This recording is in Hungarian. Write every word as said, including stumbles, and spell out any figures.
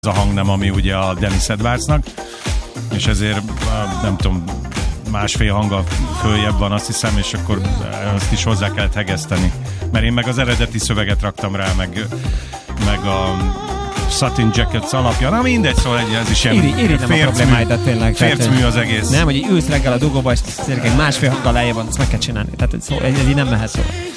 a hang nem, ami ugye a Dennis Edwardsnak, és ezért nem tudom, másfél hanga följebb van, azt hiszem, és akkor azt is hozzá kell hegeszteni. Mert én meg az eredeti szöveget raktam rá, meg, meg a Satin Jackets alapja. Na mindegy, szóval egy, ez is ilyen Iri, iri nem a problémáidat tényleg. Fércmű az egész. Nem, hogy ülsz reggel a dugóba, és egy másfél hanggal lejjebb van, ezt meg kell csinálni. Tehát ez, ez így nem mehet szóval.